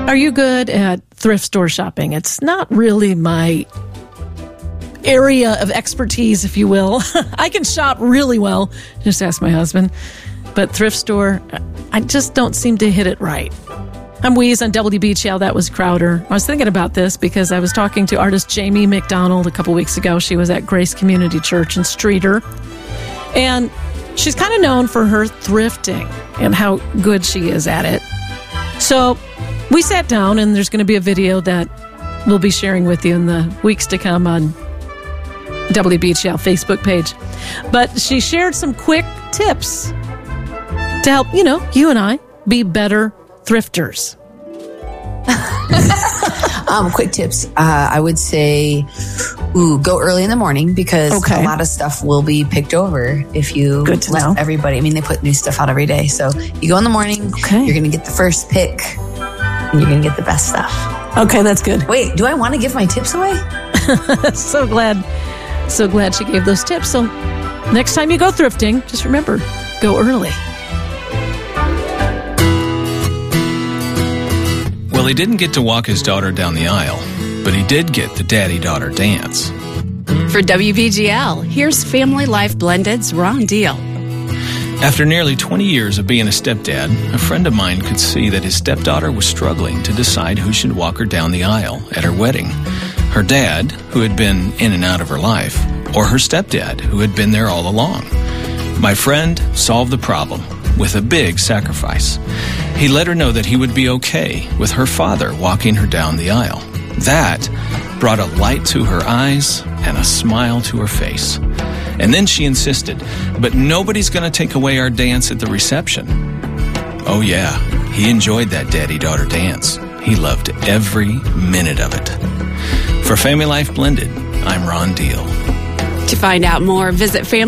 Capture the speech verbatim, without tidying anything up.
Are you good at thrift store shopping? It's not really my area of expertise, if you will. I can shop really well, just ask my husband. But thrift store, I just don't seem to hit it right. I'm Weeze on W B G L. That was Crowder. I was thinking about this because I was talking to artist Jamie McDonald a couple weeks ago. She was at Grace Community Church in Streeter. And she's kind of known for her thrifting and how good she is at it. So we sat down, and there's going to be a video that we'll be sharing with you in the weeks to come on W B G L Facebook page. But she shared some quick tips to help, you know, you and I be better thrifters. um, quick tips. Uh, I would say, ooh, go early in the morning because okay. a lot of stuff will be picked over if you Good to let know. everybody. I mean, they put new stuff out every day. So you go in the morning, okay. you're going to get the first pick, and you're going to get the best stuff. Okay, that's good. Wait, do I want to give my tips away? So glad. So glad she gave those tips. So next time you go thrifting, just remember, go early. Well, he didn't get to walk his daughter down the aisle, but he did get the daddy-daughter dance. For W B G L, here's Family Life Blended's Ron Deal. After nearly twenty years of being a stepdad, a friend of mine could see that his stepdaughter was struggling to decide who should walk her down the aisle at her wedding. Her dad, who had been in and out of her life, or her stepdad, who had been there all along. My friend solved the problem with a big sacrifice. He let her know that he would be okay with her father walking her down the aisle. That brought a light to her eyes and a smile to her face. And then she insisted, but nobody's going to take away our dance at the reception. Oh yeah, he enjoyed that daddy-daughter dance. He loved every minute of it. For Family Life Blended, I'm Ron Deal. To find out more, visit Family